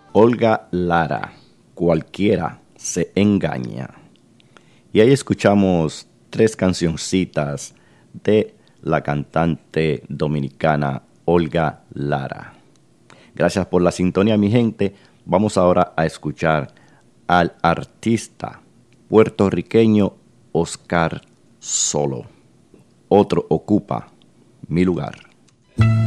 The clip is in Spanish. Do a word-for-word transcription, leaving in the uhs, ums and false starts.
Olga Lara, Cualquiera se engaña. Y ahí escuchamos tres cancioncitas de la cantante dominicana Olga Lara. Gracias por la sintonía, mi gente. Vamos ahora a escuchar al artista puertorriqueño Oscar Solo. Otro ocupa mi lugar.